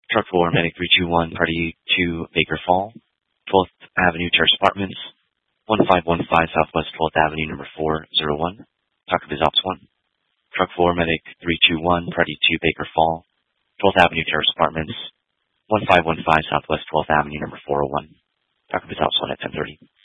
Truck 4, Medic 321, Party 2, Baker Fall, 12th Avenue Terrace Apartments, 1515 Southwest 12th Avenue, number 401. Talk of Ops 1. Truck 4, Medic 321, Party 2, Baker Fall, 12th Avenue Terrace Apartments, 1515 Southwest 12th Avenue, number 401. Talk of Ops 1 at 10:30.